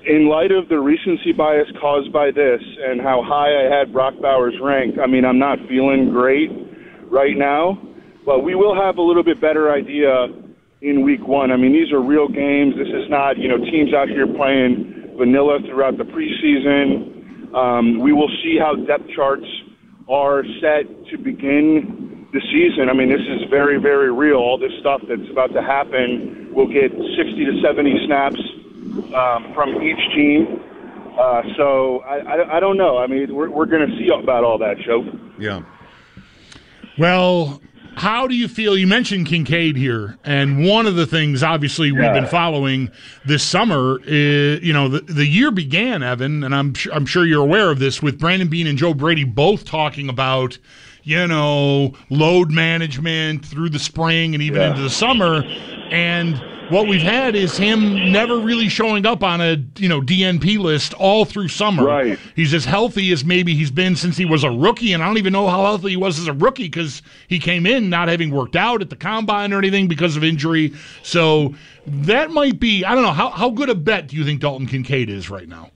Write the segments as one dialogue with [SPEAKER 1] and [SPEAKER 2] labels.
[SPEAKER 1] in light of the recency bias caused by this and how high I had Brock Bowers ranked, I mean, I'm not feeling great right now, but we will have a little bit better idea in week one. I mean, these are real games. This is not, teams out here playing vanilla throughout the preseason. We will see how depth charts are set to begin the season. I mean, this is very, very real. All this stuff that's about to happen, we'll get 60 to 70 snaps from each team. So I don't know. I mean, we're going to see about all that, Joe.
[SPEAKER 2] Yeah.
[SPEAKER 3] Well, how do you feel? You mentioned Kincaid here, and one of the things, obviously, we've been following this summer is, the year began, Evan, and I'm sure you're aware of this, with Brandon Beane and Joe Brady both talking about, load management through the spring and even into the summer, and what we've had is him never really showing up on a DNP list all through summer.
[SPEAKER 1] Right.
[SPEAKER 3] He's as healthy as maybe he's been since he was a rookie, and I don't even know how healthy he was as a rookie because he came in not having worked out at the combine or anything because of injury. So that might be, I don't know, how good a bet do you think Dalton Kincaid is right now?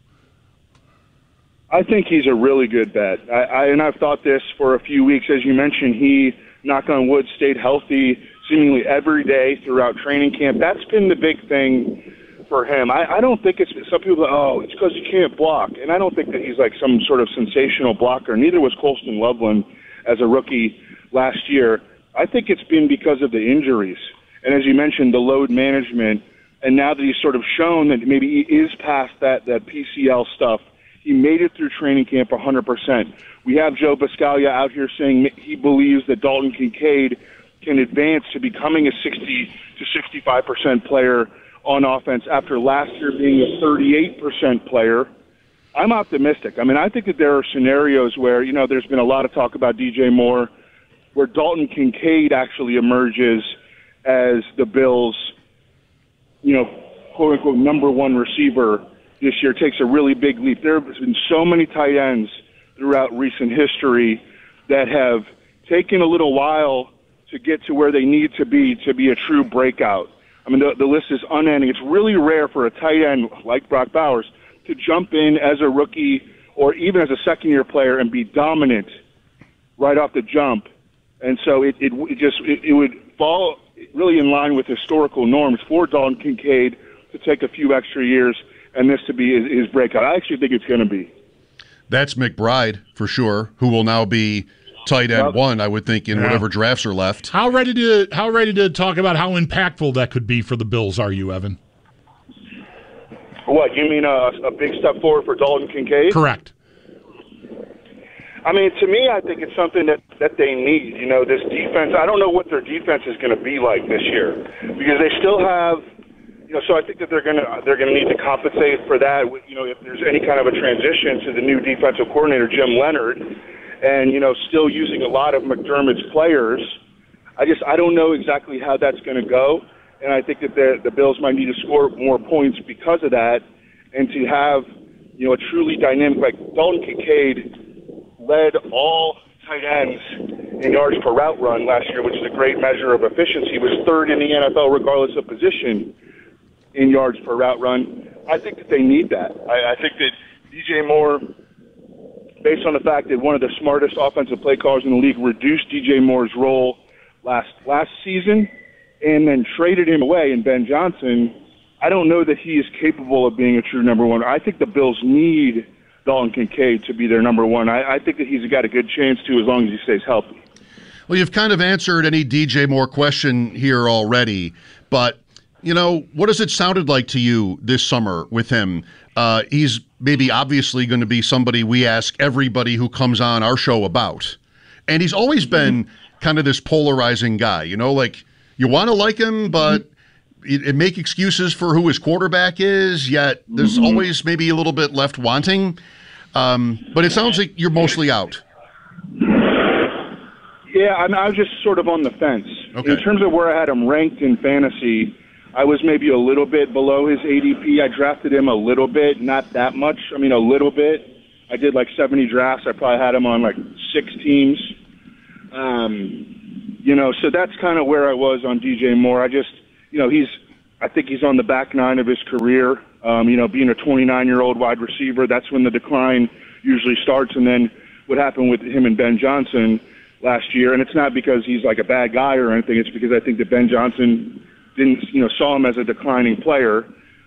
[SPEAKER 1] I think he's a really good bet. And I've thought this for a few weeks. As you mentioned, he, knock on wood, stayed healthy seemingly every day throughout training camp. That's been the big thing for him. I don't think it's – some people go, it's because he can't block. And I don't think that he's like some sort of sensational blocker. Neither was Colston Loveland as a rookie last year. I think it's been because of the injuries. And as you mentioned, the load management. And now that he's sort of shown that maybe he is past that PCL stuff, he made it through training camp 100%. We have Joe Buscaglia out here saying he believes that Dalton Kincaid can advance to becoming a 60 to 65% player on offense after last year being a 38% player. I'm optimistic. I mean, I think that there are scenarios where, there's been a lot of talk about DJ Moore, where Dalton Kincaid actually emerges as the Bills, quote-unquote number one receiver this year, takes a really big leap. There have been so many tight ends throughout recent history that have taken a little while to get to where they need to be a true breakout. I mean, the list is unending. It's really rare for a tight end like Brock Bowers to jump in as a rookie or even as a second-year player and be dominant right off the jump. And so it would fall really in line with historical norms for Dalton Kincaid to take a few extra years and this to be his breakout. I actually think it's going to be.
[SPEAKER 2] That's McBride, for sure, who will now be tight end one, I would think, in whatever drafts are left.
[SPEAKER 3] How ready to talk about how impactful that could be for the Bills are you, Evan?
[SPEAKER 1] What, you mean a big step forward for Dalton Kincaid?
[SPEAKER 3] Correct.
[SPEAKER 1] I mean, to me, I think it's something that they need. This defense, I don't know what their defense is going to be like this year because they still have – so I think that they're gonna need to compensate for that. If there's any kind of a transition to the new defensive coordinator, Jim Leonhard, and still using a lot of McDermott's players, I don't know exactly how that's going to go, and I think that the Bills might need to score more points because of that, and to have a truly dynamic like Dalton Kincaid led all tight ends in yards per route run last year, which is a great measure of efficiency. He was third in the NFL regardless of position in yards per route run. I think that they need that. I think that DJ Moore, based on the fact that one of the smartest offensive play callers in the league reduced DJ Moore's role last season and then traded him away in Ben Johnson, I don't know that he is capable of being a true number one. I think the Bills need Dalton Kincaid to be their number one. I think that he's got a good chance to as long as he stays healthy.
[SPEAKER 2] Well, you've kind of answered any DJ Moore question here already, but what has it sounded like to you this summer with him? He's maybe obviously going to be somebody we ask everybody who comes on our show about. And he's always been kind of this polarizing guy, like you want to like him, but it make excuses for who his quarterback is, yet there's always maybe a little bit left wanting. But it sounds like you're mostly out.
[SPEAKER 1] Yeah, I was just sort of on the fence.
[SPEAKER 2] Okay.
[SPEAKER 1] In terms of where I had him ranked in fantasy, I was maybe a little bit below his ADP. I drafted him a little bit, not that much. I mean, a little bit. I did like 70 drafts. I probably had him on like 6 teams. So that's kind of where I was on DJ Moore. I just, he's I think he's on the back nine of his career. Being a 29-year-old wide receiver, that's when the decline usually starts. And then what happened with him and Ben Johnson last year, and it's not because he's like a bad guy or anything. It's because I think that Ben Johnson saw him as a declining player.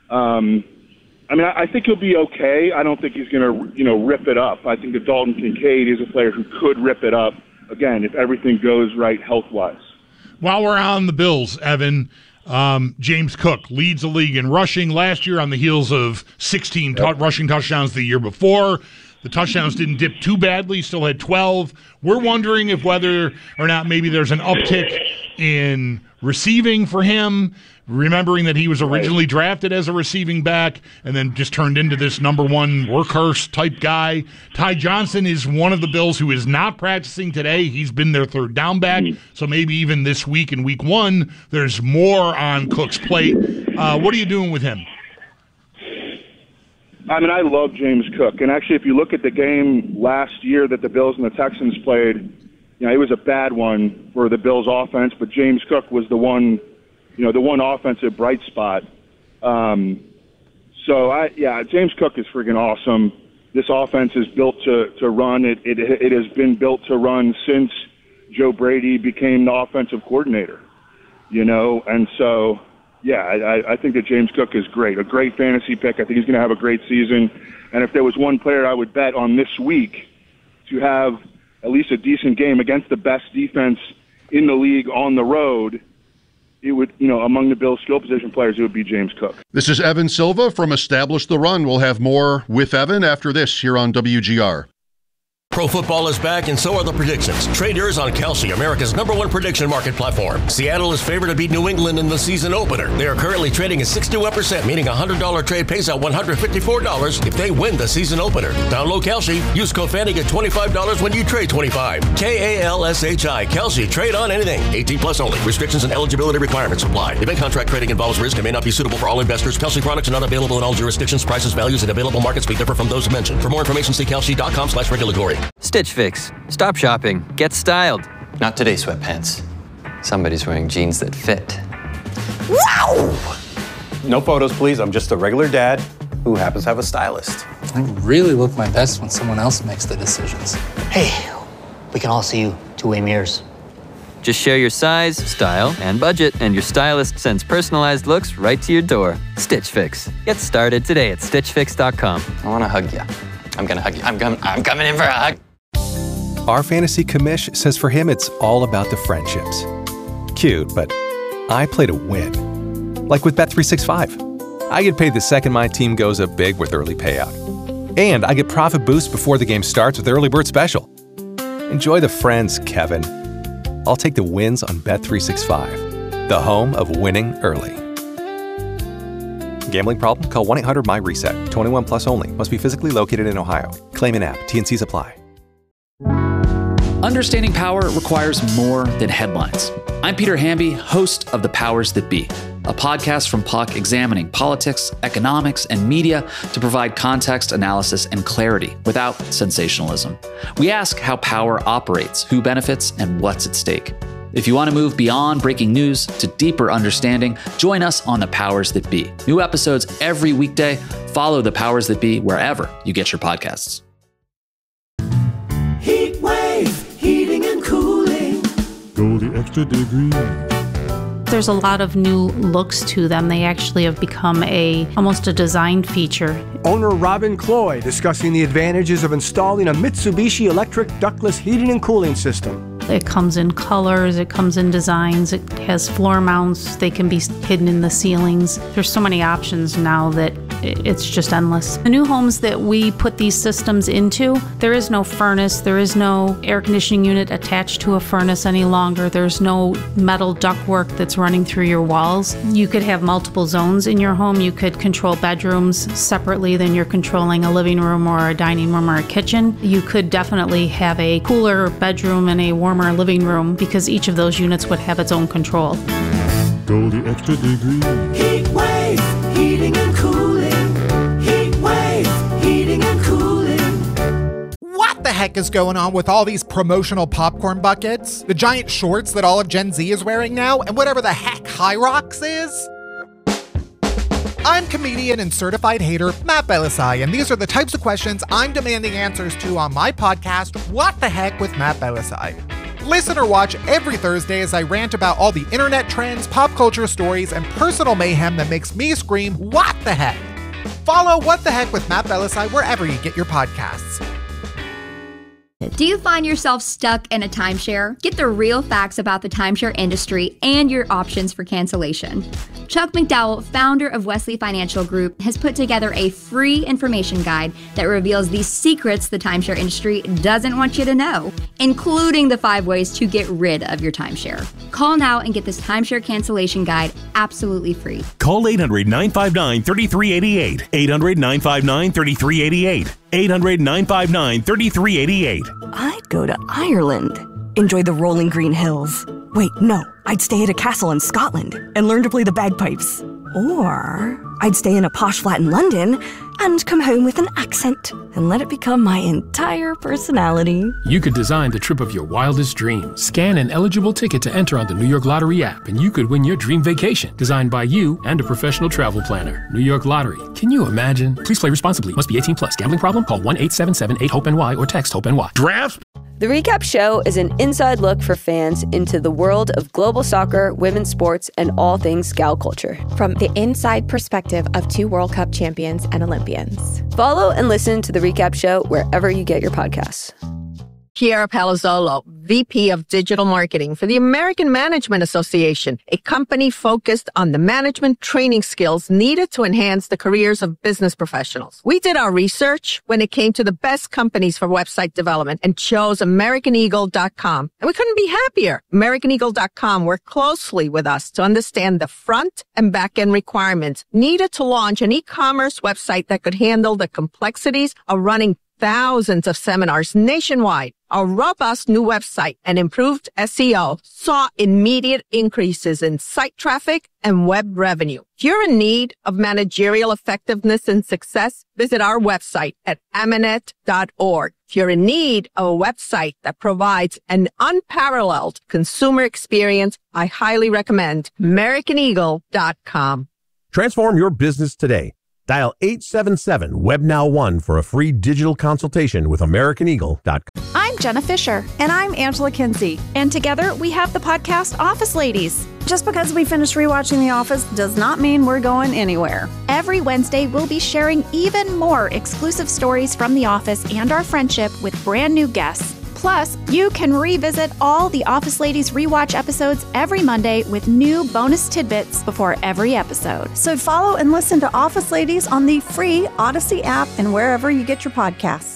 [SPEAKER 1] I think he'll be okay. I don't think he's going to, rip it up. I think that Dalton Kincaid is a player who could rip it up, again, if everything goes right health-wise.
[SPEAKER 3] While we're on the Bills, Evan, James Cook leads the league in rushing last year on the heels of 16 rushing touchdowns the year before. The touchdowns didn't dip too badly, still had 12. We're wondering if whether or not maybe there's an uptick in receiving for him, remembering that he was originally drafted as a receiving back and then just turned into this number one workhorse type guy. Ty Johnson is one of the Bills who is not practicing today. He's been their third down back, so maybe even this week in week one, there's more on Cook's plate. What are you doing with him?
[SPEAKER 1] I love James Cook. And actually, if you look at the game last year that the Bills and the Texans played, it was a bad one for the Bills offense, but James Cook was the one offensive bright spot. James Cook is freaking awesome. This offense is built to run. It has been built to run since Joe Brady became the offensive coordinator, and so, I think that James Cook is great, a great fantasy pick. I think he's going to have a great season. And if there was one player I would bet on this week to have at least a decent game against the best defense in the league on the road, it would, among the Bills' skill position players, it would be James Cook.
[SPEAKER 2] This is Evan Silva from Establish the Run. We'll have more with Evan after this here on WGR.
[SPEAKER 4] Pro football is back, and so are the predictions. Trade yours on Kalshi, America's #1 prediction market platform. Seattle is favored to beat New England in the season opener. They are currently trading at 61%, meaning a $100 trade pays out $154 if they win the season opener. Download Kalshi. Use code FANTY, get $25 when you trade $25. KALSHI. Kalshi. Trade on anything. 18 plus only. Restrictions and eligibility requirements apply. Event contract trading involves risk and may not be suitable for all investors. Kalshi products are not available in all jurisdictions. Prices, values, and available markets may differ from those mentioned. For more information, see kalshi.com/regulatory.
[SPEAKER 5] Stitch Fix. Stop shopping. Get styled.
[SPEAKER 6] Not today, sweatpants. Somebody's wearing jeans that fit. Wow! No photos, please. I'm just a regular dad who happens to have a stylist.
[SPEAKER 7] I really look my best when someone else makes the decisions.
[SPEAKER 8] Hey, we can all see you two-way mirrors.
[SPEAKER 5] Just share your size, style, and budget, and your stylist sends personalized looks right to your door. Stitch Fix. Get started today at StitchFix.com.
[SPEAKER 6] I want to hug you. I'm going to hug you. I'm coming in for a hug.
[SPEAKER 9] Our fantasy commish says for him it's all about the friendships. Cute, but I play to win. Like with Bet365. I get paid the second my team goes up big with early payout. And I get profit boost before the game starts with Early Bird Special. Enjoy the friends, Kevin. I'll take the wins on Bet365, the home of winning early. Gambling problem? Call 1-800-MY-RESET. 21 plus only. Must be physically located in Ohio. Claim in app. T&Cs apply.
[SPEAKER 10] Understanding power requires more than headlines. I'm Peter Hamby, host of The Powers That Be, a podcast from Puck examining politics, economics, and media to provide context, analysis, and clarity without sensationalism. We ask how power operates, who benefits, and what's at stake. If you want to move beyond breaking news to deeper understanding, join us on The Powers That Be. New episodes every weekday. Follow The Powers That Be wherever you get your podcasts.
[SPEAKER 11] Heat Wave, heating and cooling.
[SPEAKER 12] Go the extra degree.
[SPEAKER 13] There's a lot of new looks to them. They actually have become almost a design feature.
[SPEAKER 14] Owner Robin Cloy discussing the advantages of installing a Mitsubishi electric ductless heating and cooling system.
[SPEAKER 13] It comes in colors, it comes in designs, it has floor mounts, they can be hidden in the ceilings. There's so many options now that it's just endless. The new homes that we put these systems into, there is no furnace, there is no air conditioning unit attached to a furnace any longer, there's no metal ductwork that's running through your walls. You could have multiple zones in your home. You could control bedrooms separately than you're controlling a living room or a dining room or a kitchen. You could definitely have a cooler bedroom and a warmer living room because each of those units would have its own control.
[SPEAKER 12] Go the extra degree.
[SPEAKER 11] Heat Wave, heating and cooling. Heat Wave, heating and cooling.
[SPEAKER 15] What the heck is going on with all these promotional popcorn buckets? The giant shorts that all of Gen Z is wearing now? And whatever the heck High Rocks is? I'm comedian and certified hater Matt Belisai, and these are the types of questions I'm demanding answers to on my podcast, What the Heck with Matt Belisai. Listen or watch every Thursday as I rant about all the internet trends, pop culture stories, and personal mayhem that makes me scream, what the heck? Follow What the Heck with Matt Belisai wherever you get your podcasts.
[SPEAKER 16] Do you find yourself stuck in a timeshare? Get the real facts about the timeshare industry and your options for cancellation. Chuck McDowell, founder of Wesley Financial Group, has put together a free information guide that reveals the secrets the timeshare industry doesn't want you to know, including the 5 ways to get rid of your timeshare. Call now and get this timeshare cancellation guide absolutely free.
[SPEAKER 17] Call 800-959-3388. 800-959-3388. 800-959-3388.
[SPEAKER 18] I'd go to Ireland. Enjoy the rolling green hills. Wait, no. I'd stay at a castle in Scotland and learn to play the bagpipes. Or I'd stay in a posh flat in London and come home with an accent and let it become my entire personality.
[SPEAKER 19] You could design the trip of your wildest dreams. Scan an eligible ticket to enter on the New York Lottery app, and you could win your dream vacation, designed by you and a professional travel planner. New York Lottery. Can you imagine? Please play responsibly. Must be 18 plus. Gambling problem? Call 1-877-8-HOPE-NY or text HOPE-NY.
[SPEAKER 17] Drafts?
[SPEAKER 20] The Recap Show is an inside look for fans into the world of global soccer, women's sports, and all things gal culture.
[SPEAKER 21] From the inside perspective of 2 World Cup champions and Olympians.
[SPEAKER 20] Follow and listen to The Recap Show wherever you get your podcasts.
[SPEAKER 22] Kiara Palazzolo, VP of Digital Marketing for the American Management Association, a company focused on the management training skills needed to enhance the careers of business professionals. We did our research when it came to the best companies for website development and chose AmericanEagle.com. And we couldn't be happier. AmericanEagle.com worked closely with us to understand the front and back end requirements needed to launch an e-commerce website that could handle the complexities of running thousands of seminars nationwide. Our robust new website and improved SEO saw immediate increases in site traffic and web revenue. If you're in need of managerial effectiveness and success, visit our website at Amanet.org. If you're in need of a website that provides an unparalleled consumer experience, I highly recommend AmericanEagle.com.
[SPEAKER 23] Transform your business today. Dial 877-WebNow1 for a free digital consultation with AmericanEagle.com.
[SPEAKER 24] I'm Jenna Fisher.
[SPEAKER 25] And I'm Angela Kinsey.
[SPEAKER 24] And together we have the podcast Office Ladies.
[SPEAKER 25] Just because we finished rewatching The Office does not mean we're going anywhere.
[SPEAKER 24] Every Wednesday, we'll be sharing even more exclusive stories from The Office and our friendship with brand new guests. Plus, you can revisit all the Office Ladies rewatch episodes every Monday with new bonus tidbits before every episode.
[SPEAKER 25] So follow and listen to Office Ladies on the free Odyssey app and wherever you get your podcasts.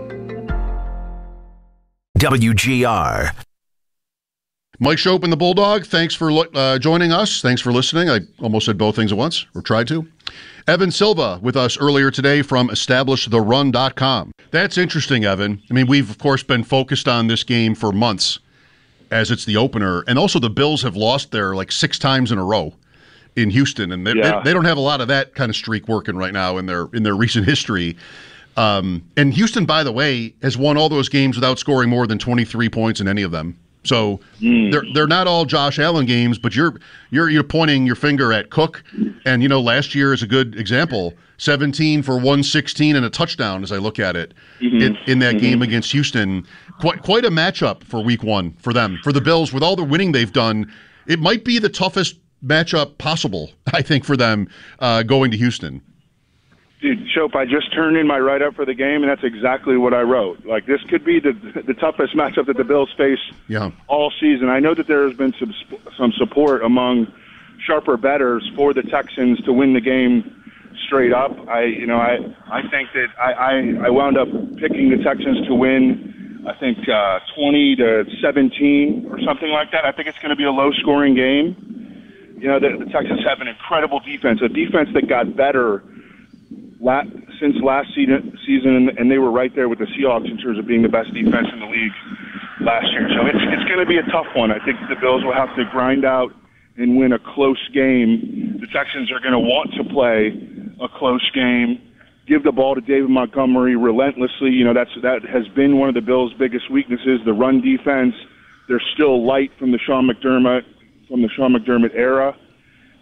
[SPEAKER 17] WGR.
[SPEAKER 2] Mike Schopp and the Bulldog, thanks for joining us. Thanks for listening. I almost said both things at once, or tried to. Evan Silva with us earlier today from EstablishTheRun.com. That's interesting, Evan. I mean, we've, of course, been focused on this game for months as it's the opener. And also the Bills have lost there like 6 times in a row in Houston. And they don't have a lot of that kind of streak working right now in their recent history. And Houston, by the way, has won all those games without scoring more than 23 points in any of them. So they're not all Josh Allen games, but you're pointing your finger at Cook, and last year is a good example. 17 for 116 and a touchdown as I look at it in that game against Houston. Quite a matchup for Week 1 for them. For the Bills, with all the winning they've done, it might be the toughest matchup possible, I think, for them going to Houston.
[SPEAKER 1] Dude, Schopp, I just turned in my write-up for the game, and that's exactly what I wrote. Like, this could be the toughest matchup that the Bills face all season. I know that there has been some support among sharper bettors for the Texans to win the game straight up. I think that I wound up picking the Texans to win, I think, 20-17 or something like that. I think it's going to be a low-scoring game. The Texans have an incredible defense, a defense that got better since last season, and they were right there with the Seahawks in terms of being the best defense in the league last year. So it's going to be a tough one. I think the Bills will have to grind out and win a close game. The Texans are going to want to play a close game, give the ball to David Montgomery relentlessly. That has been one of the Bills' biggest weaknesses, the run defense. They're still light from the Sean McDermott era.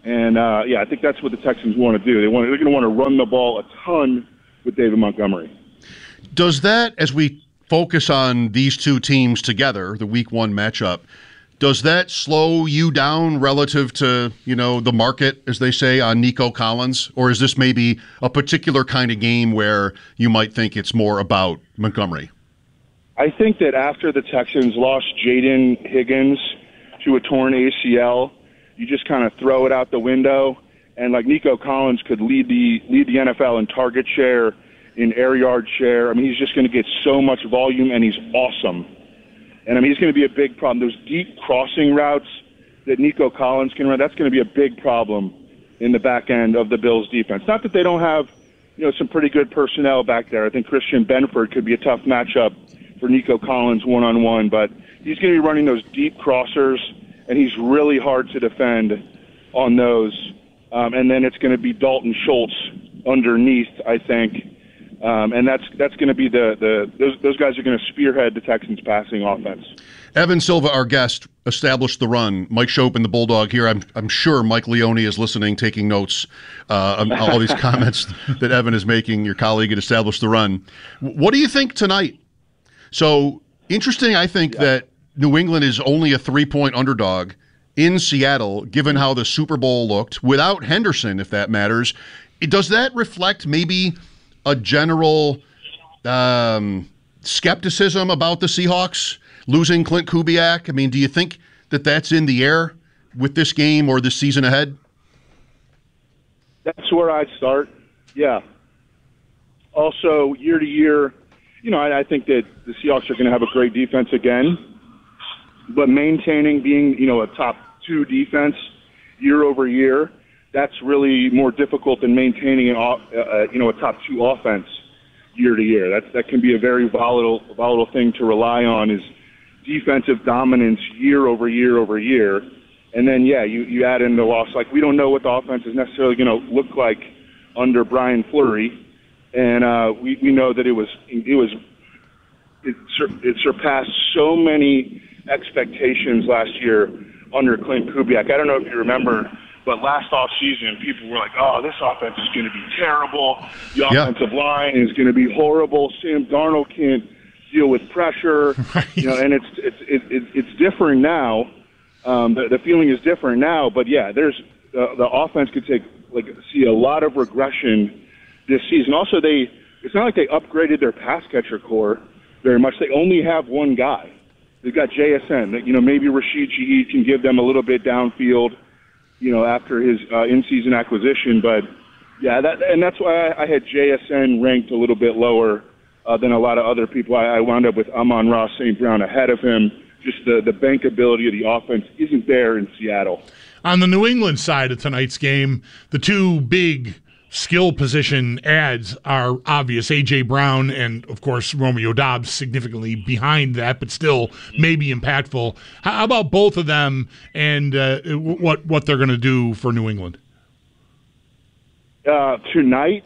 [SPEAKER 1] And, I think that's what the Texans want to do. They're going to want to run the ball a ton with David Montgomery.
[SPEAKER 2] Does that, as we focus on these two teams together, the Week 1 matchup, does that slow you down relative to, the market, as they say, on Nico Collins? Or is this maybe a particular kind of game where you might think it's more about Montgomery?
[SPEAKER 1] I think that after the Texans lost Jaden Higgins to a torn ACL, you just kind of throw it out the window. And like Nico Collins could lead the NFL in target share, in air yard share. I mean, he's just going to get so much volume, and he's awesome. And, I mean, he's going to be a big problem. Those deep crossing routes that Nico Collins can run, that's going to be a big problem in the back end of the Bills' defense. Not that they don't have, some pretty good personnel back there. I think Christian Benford could be a tough matchup for Nico Collins one-on-one, but he's going to be running those deep crossers, and he's really hard to defend on those. And then it's going to be Dalton Schultz underneath, I think. And that's going to be those guys are going to spearhead the Texans' passing offense.
[SPEAKER 2] Evan Silva, our guest, established the run. Mike Schopp and the Bulldog here. I'm sure Mike Leone is listening, taking notes on all these comments that Evan is making, your colleague at Established the Run. What do you think tonight? So interesting, I think, that New England is only a 3-point underdog in Seattle, given how the Super Bowl looked, without Henderson, if that matters. Does that reflect maybe a general skepticism about the Seahawks losing Clint Kubiak? I mean, do you think that that's in the air with this game or this season ahead?
[SPEAKER 1] That's where I'd start, yeah. Also, year to year, I think that the Seahawks are going to have a great defense again, but maintaining being, a top 2 defense year over year, that's really more difficult than maintaining a top 2 offense year to year. That can be a very volatile thing to rely on, is defensive dominance year over year over year. And then, you add in the loss. Like, we don't know what the offense is necessarily going to look like under Brian Fleury. And we know that it surpassed so many expectations last year under Clint Kubiak. I don't know if you remember, but last offseason, people were like, oh, this offense is going to be terrible. The offensive line is going to be horrible. Sam Darnold can't deal with pressure. And it's different now. The feeling is different now. But, there's the offense could see a lot of regression this season. Also, it's not like they upgraded their pass catcher core very much. They only have one guy. They've got JSN. Maybe Rashid Shaheed can give them a little bit downfield, after his in-season acquisition. But, that's why I had JSN ranked a little bit lower than a lot of other people. I wound up with Amon-Ra St. Brown ahead of him. Just the bankability of the offense isn't there in Seattle.
[SPEAKER 3] On the New England side of tonight's game, the two big skill position adds are obvious. A.J. Brown and, of course, Romeo Doubs significantly behind that, but still maybe impactful. How about both of them and what they're going to do for New England?
[SPEAKER 1] Tonight,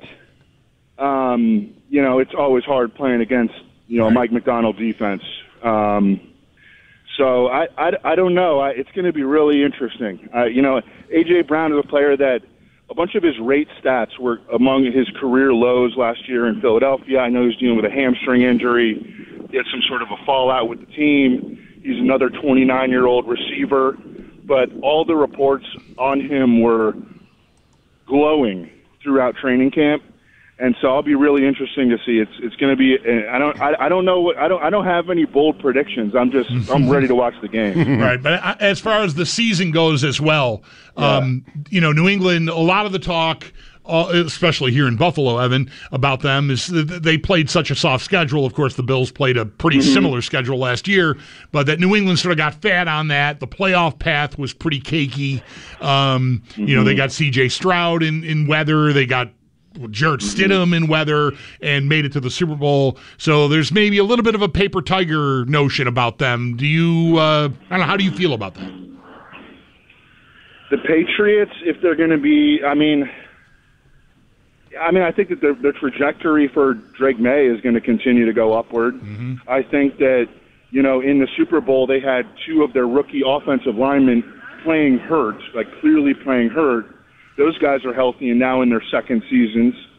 [SPEAKER 1] it's always hard playing against, Mike McDonald defense. So I don't know. It's going to be really interesting. A.J. Brown is a player that a bunch of his rate stats were among his career lows last year in Philadelphia. I know he's dealing with a hamstring injury. He had some sort of a fallout with the team. He's another 29-year-old receiver. But all the reports on him were glowing throughout training camp. And so I'll be really interesting to see. It's going to be. I don't know. I don't have any bold predictions. I'm ready to watch the game.
[SPEAKER 3] Right, but as far as the season goes as well, New England. A lot of the talk, especially here in Buffalo, Evan, about them is that they played such a soft schedule. Of course, the Bills played a pretty similar schedule last year, but that New England sort of got fat on that. The playoff path was pretty cakey. They got C.J. Stroud in weather. They got Jarrett Stidham in weather and made it to the Super Bowl. So there's maybe a little bit of a paper tiger notion about them. Do you, I don't know, how do you feel about that?
[SPEAKER 1] The Patriots, if they're going to be, I think that the trajectory for Drake May is going to continue to go upward. I think that, in the Super Bowl, they had two of their rookie offensive linemen playing hurt, like clearly playing hurt, those guys are healthy and now in their second seasons.